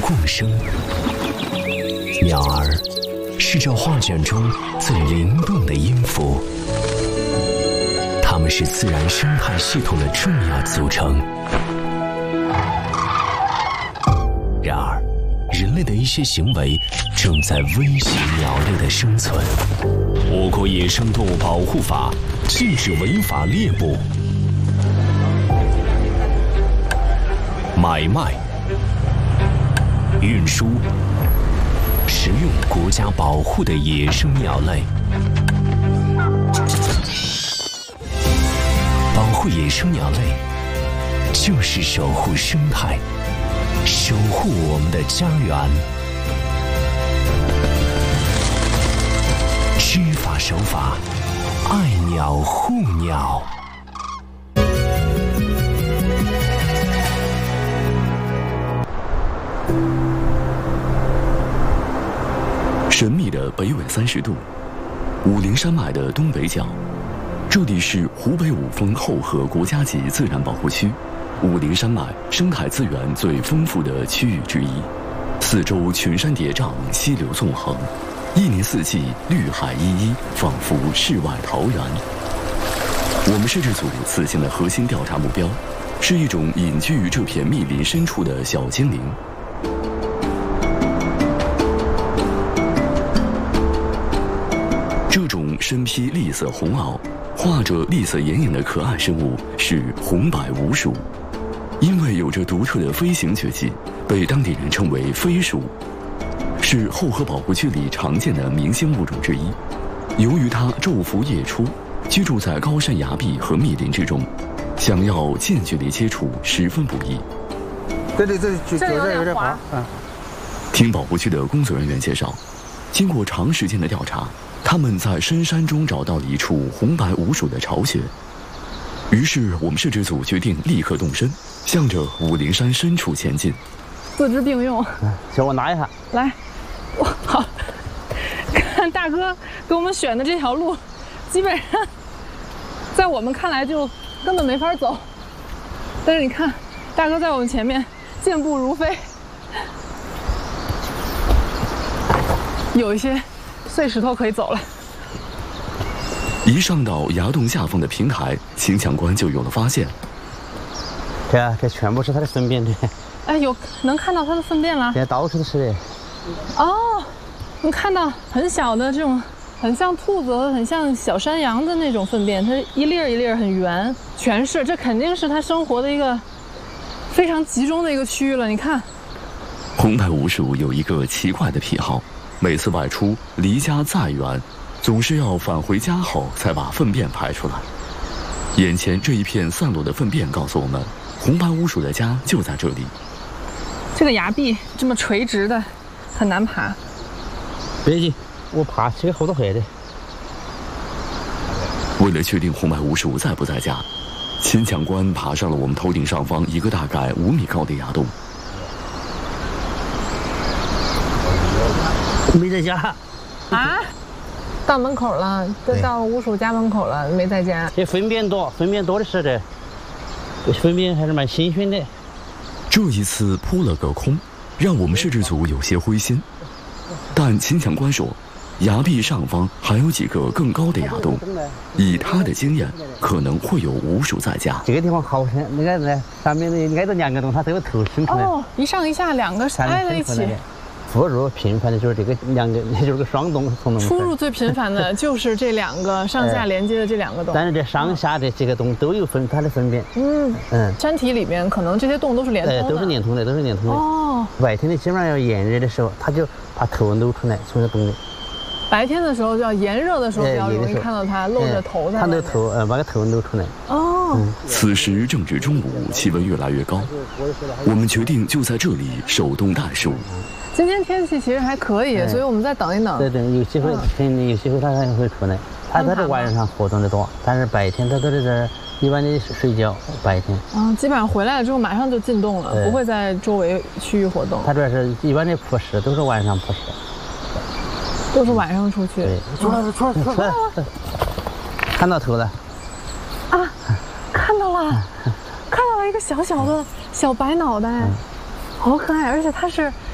共生。鸟儿是这画卷中最灵动的音符，它们是自然生态系统的重要组成。然而，人类的一些行为正在威胁鸟类的生存。我国野生动物保护法禁止违法猎捕、买卖、运输、食用国家保护的野生鸟类。保护野生鸟类，就是守护生态，守护我们的家园。知法守法，爱鸟护鸟。 神秘的北纬30度，武陵山脉的东北角，这里是湖北五峰后河国家级自然保护区，武陵山脉生态资源最丰富的区域之一。四周群山叠嶂，溪流纵横，一年四季绿海依依，仿佛世外桃源。我们摄制组此行的核心调查目标，是一种隐居于这片密林深处的小精灵。这种身披栗色红袄、画着栗色眼影的可爱生物是红白无鼠，因为有着独特的飞行绝技，被当地人称为飞鼠，是后河保护区里常见的明星物种之一。由于它昼伏夜出，居住在高山崖壁和密林之中，想要近距离接触十分不易。 这里有点滑。 听保护区的工作人员介绍，经过长时间的调查，他们在深山中找到了一处红白无鼠的巢穴。于是我们摄制组决定立刻动身，向着武陵山深处前进。 四肢并用， 行，我拿一下。 来，哇，好，看大哥给我们选的这条路，基本上在我们看来就根本没法走。但是你看，大哥在我们前面健步如飞，有一些碎石头可以走了。 一上到崖洞下方的平台，秦强官就有了发现。 这全部是它的粪便， 哎，能看到它的粪便了。 到处都是的。 哦，能看到很小的这种，很像兔子、很像小山羊的那种粪便，它一粒一粒很圆，全是。这肯定是它生活的一个非常集中的一个区域了。你看， 红白无鼠有一个奇怪的癖好，每次外出离家再远，总是要返回家后才把粪便排出来。眼前这一片散落的粪便告诉我们，红白无鼠的家就在这里。 这个崖壁这么垂直的，很难爬。 别急，我爬起后头回的。 为了确定红白无鼠在不在家，秦强官爬上了我们头顶上方一个大概5米高的崖洞。 没在家。 啊？到门口了，都到无鼠家门口了，没在家。 这粪便多的是的，粪便还是蛮新鲜的。 这一次扑了个空，让我们摄制组有些灰心。但秦强官说，崖壁上方还有几个更高的崖洞，以他的经验，可能会有无鼠在家。 这个地方好深，你看这上面的挨着2个洞，它都有头伸出来。 哦，一上一下2个挨在一起。 出入频繁的就是这个2个，也就是个双洞。 出入最频繁的就是这2个上下连接的这2个洞。 但是这上下这几个洞都有它的粪便。 山体里面可能这些洞都是连通的。 都是连通的。哦。白天的基本上要炎热的时候，它就把头露出来，从这洞里。 白天的时候，要炎热的时候比较容易看到它露着头在。 看到头，把个头露出来。 哦。 此时正值中午，气温越来越高，我们决定就在这里守冬待暑。 今天天气其实还可以，所以我们再等一等。 对，有机会它还会出来。它是晚上活动的多，但是白天它都在这儿，一般的睡觉。白天。基本上回来了之后马上就进洞了，不会在周围区域活动。它主要是一般的扑食都是晚上扑食。 都是晚上出去。 对。出来。看到头了。 啊，看到了一个小小的小白脑袋，好可爱，而且它是